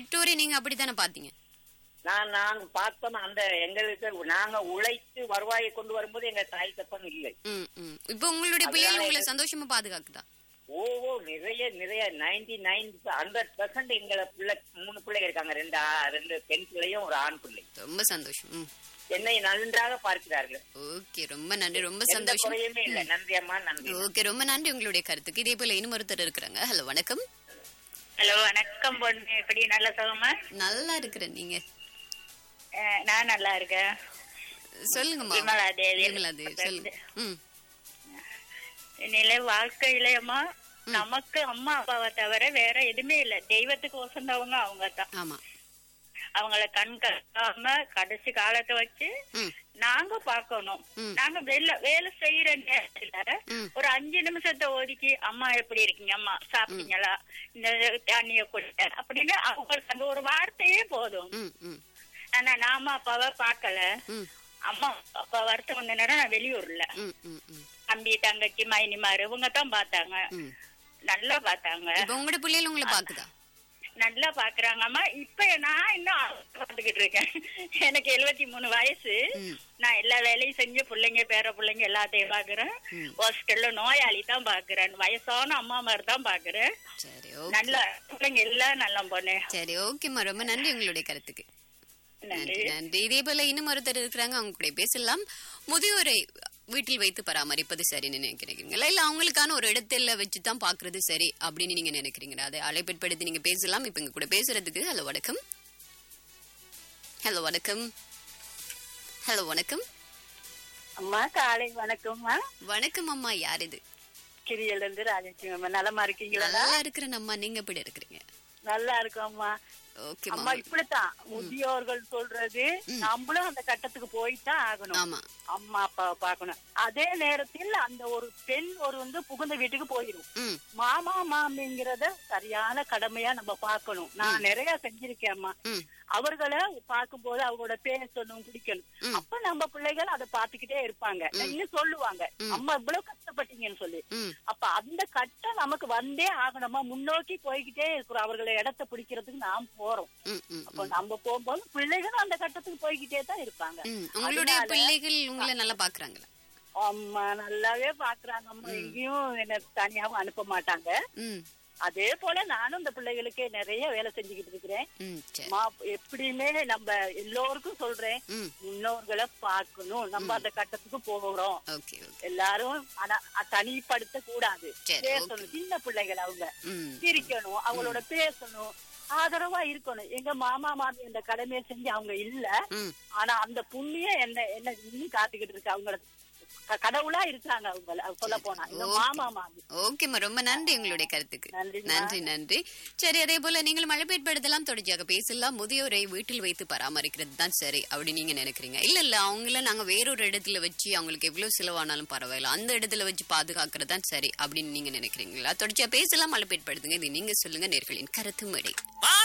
பெற்றோரை நீங்க அப்படித்தானே பாத்தீங்க? நாங்க பார்த்தோம் அந்த எங்களுக்கு நாங்க உழைத்து வருவாயை கொண்டு வரும்போது எங்க தாய் தப்பம் இல்லை. இப்ப உங்களுடைய பிள்ளைகள் உங்களை சந்தோஷமா பாதுகாக்குதா? ஓ நிறைய 100% எங்களை பிள்ளை 3 பிள்ளைங்க இருக்காங்க. 2 பெண் பிள்ளையும் ஒரு ஆண் பிள்ளை. ரொம்ப சந்தோஷம். என்னை நன்றாக பார்க்கிறார்கள். ஓகே, ரொம்ப நன்றி, ரொம்ப சந்தோஷம். இல்ல, நன்றி அம்மா, நன்றி. ஓகே, ரொம்ப நன்றி உங்களுடைய கருத்துக்கு. இதே போல இன்னும் ஒருத்தர் இருக்கிறாங்க. ஹலோ, வணக்கம். ஹலோ, வணக்கம் பொண்ணு. எப்படி நல்ல சுகமா? நல்லா இருக்கிறேன். நீங்க? நான் நல்லா இருக்கேன். சொல்லுங்கம்மா. விமலா தேவி. சொல்லுங்க. நிலை வாழ்க்கையிலமா நமக்கு அம்மா அப்பாவை தவிர வேற எதுவுமே இல்ல. தெய்வத்துக்கு ஒசந்தவங்க அவங்க தான். ஆமா. அவங்கள கண் கட்டாம கடைசி காலத்தை வச்சு நாங்க பாக்கணும். நாங்க வேலை செய்யற நேரத்துல ஒரு 5 நிமிஷத்தை ஒதுக்கி அம்மா எப்படி இருக்கீங்க, அம்மா சாப்பிட்டீங்களா, இந்த தண்ணிய குடிக்க அப்படின்னு அவங்களுக்கு அந்த ஒரு வார்த்தையே போதும். ஆனா நாம அப்பாவை பாக்கல. அம்மா அப்பா வருத்தம் வந்த நேரம் நான் வெளியூர்ல தம்பி தங்கச்சி மைனிமாரு இவங்க தான் பாத்தாங்க. நல்லா பாத்தாங்க. உங்களோட பிள்ளைகள் உங்களை பாக்குதா? நல்லா பாக்குறாங்க அம்மா. இப்ப நான் இன்னும் பாத்துக்கிட்டு இருக்கேன். எனக்கு 73 வயசு. நான் எல்லா வேலையும் செஞ்சு பிள்ளைங்க பேர பிள்ளைங்க எல்லாத்தையும் பாக்குறேன். ஹாஸ்பிட்டல்ல நோயாளி தான் பாக்குறேன். வயசான அம்மா மாதிரி தான் பாக்குறேன். நல்ல பிள்ளைங்க எல்லாம் நல்லா போனேன். சரி, ஓகேம்மா, ரொம்ப நன்றி உங்களுடைய கருத்துக்கு. நன்றி, நன்றி. இதே போல இன்னும் ஒருத்தர் இருக்கிறாங்க, அவங்க கூட பேசலாம். முதியோரை வீட்டில் வைத்து பராமரிப்பது சரின்னு நினைக்கிறீங்களா, இல்ல அவங்களுக்கான ஒரு இடத்துல வச்சுதான் பாக்குறது சரி அப்படின்னு நீங்க நினைக்கிறீங்களா? அதை அழைப்பெடுத்து நீங்க பேசலாம். இப்ப இங்க கூட பேசுறதுக்கு ஹலோ வணக்கம். ஹலோ வணக்கம். ஹலோ வணக்கம் அம்மா. காலை வணக்கம்மா. வணக்கம் அம்மா. யார் இது? கிரியல இருந்து ராஜலட்சுமி அம்மா. நலமா இருக்கீங்களா? நல்லா இருக்கிறேன் அம்மா. நீங்க எப்படி இருக்கிறீங்க? நல்லா இருக்கோம்மா. அம்மா இப்படித்தான் முதியோர்கள் சொல்றது, நம்மளும் அந்த கட்டத்துக்கு போய்தான் ஆகணும். அம்மா அப்பாவை பாக்கணும். அதே நேரத்தில் அந்த ஒரு பெண் புகுந்த வீட்டுக்கு போயிடும். மாமா மாமிங்கிறத சரியான கடமையா நம்ம பாக்கணும். நான் நிறைய செஞ்சிருக்கேன் அம்மா. அவர்களை பார்க்கும் போது அவங்களோட பேசணும், பிடிக்கணும். அப்ப நம்ம பிள்ளைகள் அதை பாத்துக்கிட்டே இருப்பாங்க. இன்னும் சொல்லுவாங்க, அம்மா இவ்வளவு கஷ்டப்பட்டீங்கன்னு சொல்லி. அப்ப அந்த கட்டம் நமக்கு வந்தே ஆகணுமா. முன்னோக்கி போய்கிட்டே இருக்கிறோம். அவர்களை இடத்தை பிடிக்கிறதுக்கு நாம் போறோம். அப்ப நம்ம போகும்போது பிள்ளைகளும் அந்த கட்டத்துக்கு போய்கிட்டே தான் இருப்பாங்க. உங்களுடைய பிள்ளைகள் உங்களை நல்லா பாக்குறாங்களா? அம்மா நல்லாவே பாக்குறாங்க அம்மா. எங்கேயும் என்ன தனியாவும் அனுப்ப மாட்டாங்க. அதே போல நானும் இந்த பிள்ளைகளுக்கு நிறைய வேலை செஞ்சுக்கிட்டு இருக்கிறேன். எப்படியுமே நம்ம எல்லோருக்கும் சொல்றேன், முன்னோர்களை பார்க்கணும். நம்ம அந்த கட்டத்துக்கு போகிறோம். எல்லாரும் ஆனா தனிப்படுத்த கூடாது. பேசணும். சின்ன பிள்ளைகள் அவங்க சிரிக்கணும், அவங்களோட பேசணும், ஆதரவா இருக்கணும். எங்க மாமா மாமி இந்த கடமையை செஞ்சு அவங்க இல்ல. ஆனா அந்த புண்ணியம் என்ன இன்னும் காத்துக்கிட்டு இருக்கு. அவங்கள கடவுளா இருக்காங்க அவங்க சொல்ல போனா மாமா மாமி. ஓகேம்மா, ரொம்ப நன்றி உங்களுடைய கருத்துக்கு. நன்றி, நன்றி. சரி, அதே போல நீங்களும் மழைப்பேற்படுத்தலாம், தொடர்ச்சியாக பேசலாம். முதியோரை வீட்டில் வைத்து பராமரிக்கிறது தான் சரி அப்படின்னு நீங்க நினைக்கிறீங்க? இல்ல அவங்கள நாங்க வேறொரு இடத்துல வச்சு அவங்களுக்கு எவ்வளவு செலவானாலும் பரவாயில்ல, அந்த இடத்துல வச்சு பாதுகாக்கிறது தான் சரி அப்படின்னு நீங்க நினைக்கிறீங்களா? தொடர்ச்சியா பேசலாம், மழைப்பேற்படுத்துங்க. இது நீங்க சொல்லுங்க. நேர்களின் கருத்து மேடை.